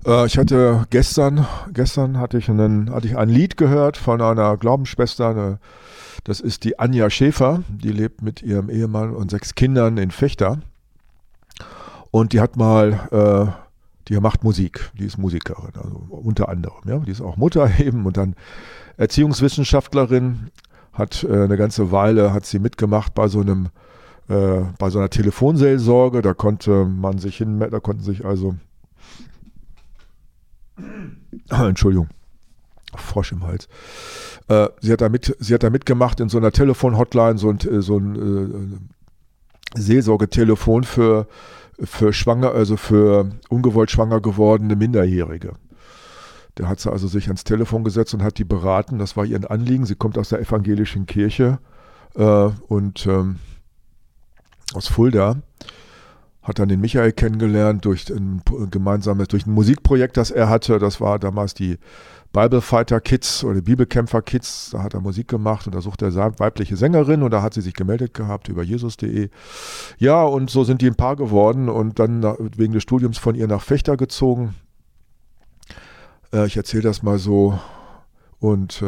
Ich hatte gestern hatte ich ein Lied gehört von einer Glaubensschwester. Das ist die Anja Schäfer. Die lebt mit ihrem Ehemann und 6 Kindern in Vechta. Und die macht Musik. Die ist Musikerin, also unter anderem. Ja, die ist auch Mutter eben und dann Erziehungswissenschaftlerin. Hat eine ganze Weile hat sie mitgemacht bei so einer Telefonseelsorge. Da konnten sich also Entschuldigung, Frosch im Hals. Sie hat da mitgemacht in so einer Telefon-Hotline, so ein Seelsorgetelefon für schwanger, also für ungewollt schwanger gewordene Minderjährige. Da hat sie also sich ans Telefon gesetzt und hat die beraten. Das war ihr Anliegen. Sie kommt aus der evangelischen Kirche und aus Fulda. Hat dann den Michael kennengelernt durch ein Musikprojekt, das er hatte. Das war damals die Bible Fighter Kids oder die Bibelkämpfer Kids. Da hat er Musik gemacht und da suchte er weibliche Sängerin und da hat sie sich gemeldet gehabt über jesus.de. Ja, und so sind die ein Paar geworden und dann wegen des Studiums von ihr nach Vechta gezogen. Ich erzähle das mal so und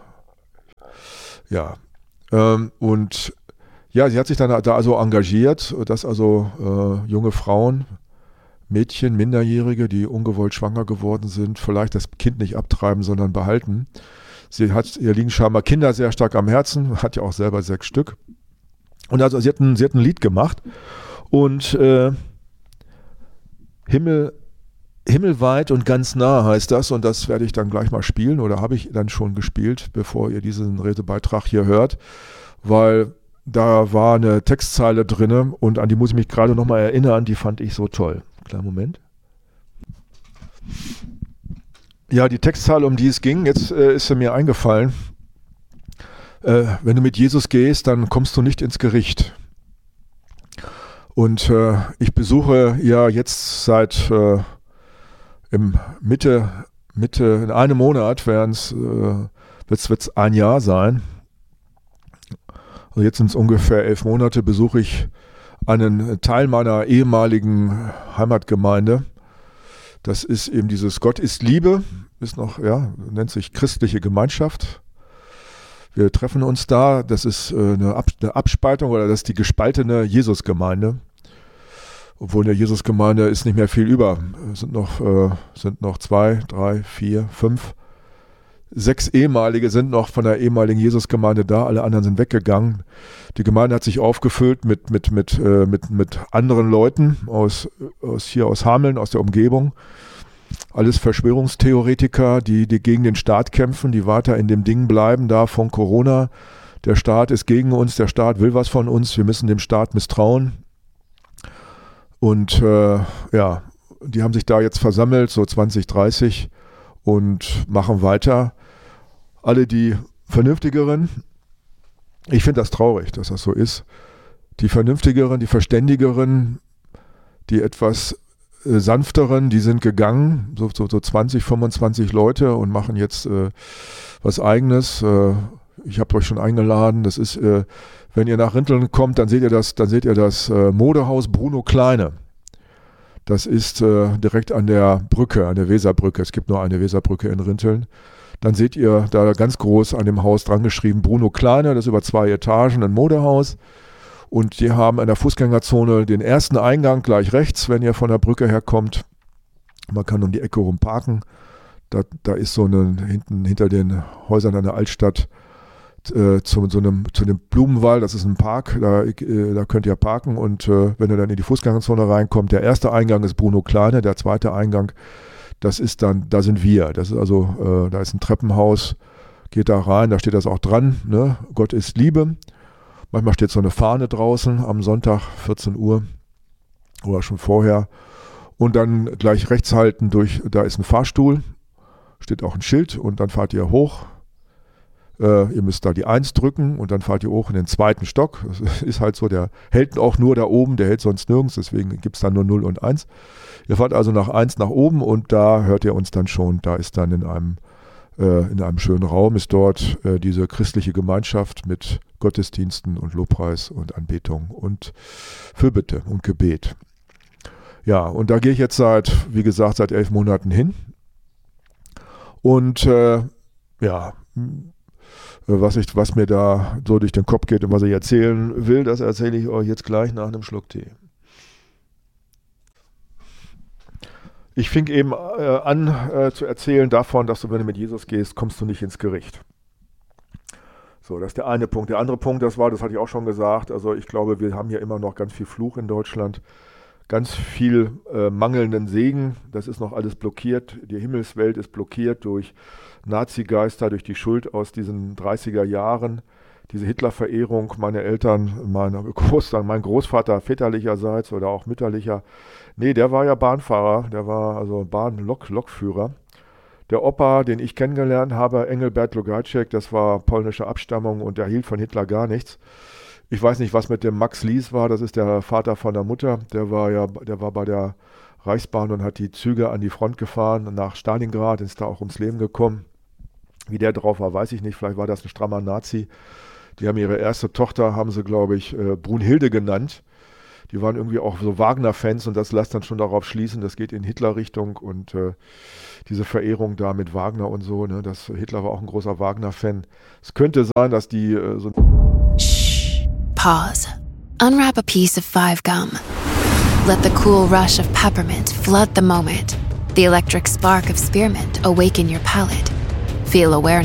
ja, sie hat sich dann da also engagiert, dass also junge Frauen, Mädchen, Minderjährige, die ungewollt schwanger geworden sind, vielleicht das Kind nicht abtreiben, sondern behalten. Ihr liegen scheinbar Kinder sehr stark am Herzen, hat ja auch selber 6 Stück. Und also sie hat ein Lied gemacht und Himmelweit und ganz nah heißt das und das werde ich dann gleich mal spielen oder habe ich dann schon gespielt, bevor ihr diesen Redebeitrag hier hört, weil da war eine Textzeile drin und an die muss ich mich gerade nochmal erinnern, die fand ich so toll. Kleinen Moment. Ja, die Textzeile, um die es ging, jetzt ist sie mir eingefallen. Wenn du mit Jesus gehst, dann kommst du nicht ins Gericht. Und ich besuche ja jetzt seit in einem Monat wird's ein Jahr sein. Also jetzt sind es ungefähr 11 Monate, besuche ich einen Teil meiner ehemaligen Heimatgemeinde. Das ist eben dieses Gott ist Liebe, nennt sich christliche Gemeinschaft. Wir treffen uns da, das ist eine Abspaltung oder das ist die gespaltene Jesusgemeinde. Obwohl in der Jesusgemeinde ist nicht mehr viel über. Es sind noch 2, 3, 4, 5, 6 ehemalige sind noch von der ehemaligen Jesusgemeinde da, alle anderen sind weggegangen. Die Gemeinde hat sich aufgefüllt mit anderen Leuten aus Hameln, aus der Umgebung. Alles Verschwörungstheoretiker, die gegen den Staat kämpfen, die weiter in dem Ding bleiben, da von Corona. Der Staat ist gegen uns, der Staat will was von uns, wir müssen dem Staat misstrauen. Und die haben sich da jetzt versammelt, so 20, 30 und machen weiter. Alle die Vernünftigeren, ich finde das traurig, dass das so ist, die Vernünftigeren, die Verständigeren, die etwas sanfteren, die sind gegangen, so 20, 25 Leute und machen jetzt was Eigenes. Ich habe euch schon eingeladen, das ist, wenn ihr nach Rinteln kommt, dann seht ihr das Modehaus Bruno Kleine. Das ist direkt an der Brücke, an der Weserbrücke. Es gibt nur eine Weserbrücke in Rinteln. Dann seht ihr da ganz groß an dem Haus dran geschrieben Bruno Kleine, das ist über 2 Etagen, ein Modehaus. Und die haben in der Fußgängerzone den ersten Eingang gleich rechts, wenn ihr von der Brücke herkommt. Man kann um die Ecke rum parken. Da ist hinter den Häusern an der Altstadt zu dem Blumenwall, das ist ein Park, da könnt ihr parken und wenn ihr dann in die Fußgängerzone reinkommt, der erste Eingang ist Bruno Kleine, der zweite Eingang, das ist dann, da sind wir, das ist also, da ist ein Treppenhaus, geht da rein, da steht das auch dran, ne? Gott ist Liebe, manchmal steht so eine Fahne draußen am Sonntag, 14 Uhr oder schon vorher und dann gleich rechts halten da ist ein Fahrstuhl, steht auch ein Schild und dann fahrt ihr hoch. Ihr müsst da die 1 drücken und dann fahrt ihr hoch in den 2. Stock. Das ist halt so, der hält auch nur da oben, der hält sonst nirgends, deswegen gibt es dann nur 0 und 1. Ihr fahrt also nach 1 nach oben und da hört ihr uns dann schon, da ist dann in einem schönen Raum, ist dort diese christliche Gemeinschaft mit Gottesdiensten und Lobpreis und Anbetung und Fürbitte und Gebet. Ja, und da gehe ich jetzt wie gesagt, seit 11 Monaten hin. Und was mir da so durch den Kopf geht und was ich erzählen will, das erzähle ich euch jetzt gleich nach einem Schluck Tee. Ich fing eben an zu erzählen davon, dass du, wenn du mit Jesus gehst, kommst du nicht ins Gericht. So, das ist der eine Punkt. Der andere Punkt, das hatte ich auch schon gesagt, also ich glaube, wir haben hier immer noch ganz viel Fluch in Deutschland, ganz viel mangelnden Segen, das ist noch alles blockiert, die Himmelswelt ist blockiert durch Nazi-Geister, durch die Schuld aus diesen 30er Jahren, diese Hitler-Verehrung, meine Eltern, mein Großvater väterlicherseits oder auch mütterlicher, nee, der war ja Bahnfahrer, der war also Lokführer. Der Opa, den ich kennengelernt habe, Engelbert Logajczyk, das war polnische Abstammung und der hielt von Hitler gar nichts. Ich weiß nicht, was mit dem Max Lies war, das ist der Vater von der Mutter, der war bei der Reichsbahn und hat die Züge an die Front gefahren nach Stalingrad, ist da auch ums Leben gekommen. Wie der drauf war, weiß ich nicht, vielleicht war das ein strammer Nazi. Die haben ihre erste Tochter, haben sie, glaube ich, Brunhilde genannt. Die waren irgendwie auch so Wagner-Fans und das lässt dann schon darauf schließen, das geht in Hitler-Richtung und diese Verehrung da mit Wagner und so, ne, Hitler war auch ein großer Wagner-Fan. Es könnte sein, dass die Shh. Pause. Unwrap a piece of 5 gum. Let the cool rush of peppermint flood the moment. The electric spark of spearmint awaken your palate. Feel awareness.